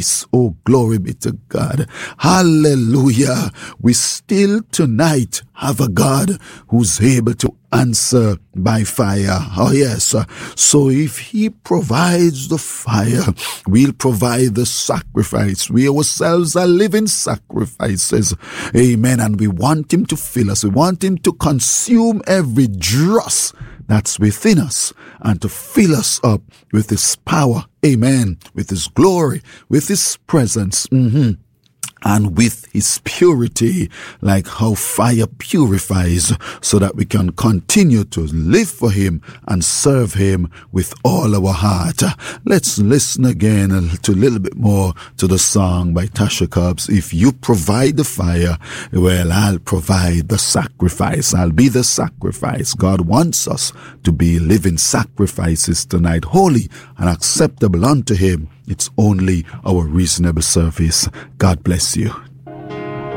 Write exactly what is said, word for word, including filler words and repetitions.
sacrifice. Oh, glory be to God. Hallelujah. We still tonight have a God who's able to answer by fire. Oh, yes. So if he provides the fire, we'll provide the sacrifice. We ourselves are living sacrifices. Amen. And we want him to fill us. We want him to consume every dross that's within us and to fill us up with his power. Amen. With his glory, with his presence. Mm-hmm. And with his purity, like how fire purifies, so that we can continue to live for him and serve him with all our heart. Let's listen again to a little bit more to the song by Tasha Cobbs. If you provide the fire, well, I'll provide the sacrifice. I'll be the sacrifice. God wants us to be living sacrifices tonight, holy and acceptable unto him. It's only our reasonable service. God bless you.